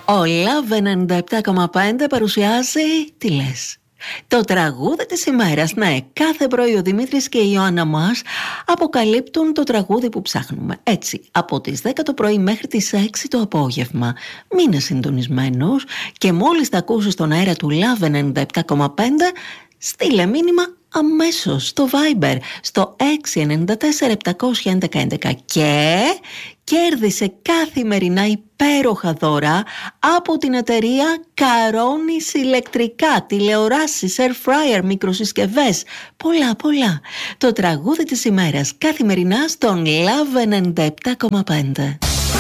Ο Love 97,5 παρουσιάζει «Τι λες?». Το τραγούδι της ημέρας. Ναι, κάθε πρωί ο Δημήτρης και η Ιωάννα μας αποκαλύπτουν το τραγούδι που ψάχνουμε. Έτσι, από τις 10 το πρωί μέχρι τις 6 το απόγευμα. Μείνε συντονισμένος και μόλις τα ακούσεις στον αέρα του Love 97,5, στείλε μήνυμα αμέσως στο Viber στο 694-711-11 και κέρδισε καθημερινά υπέροχα δώρα από την εταιρεία Καρόνις ηλεκτρικά, τηλεοράσεις, air fryer, μικροσυσκευές, πολλά. Το τραγούδι της ημέρας καθημερινά στον Love 97,5.